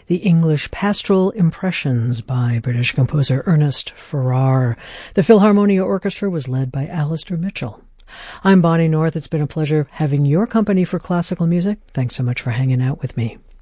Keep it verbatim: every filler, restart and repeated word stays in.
the English Pastoral Impressions by British composer Ernest Farrar. The Philharmonia Orchestra was led by Alistair Mitchell. I'm Bonnie North. It's been a pleasure having your company for classical music. Thanks so much for hanging out with me.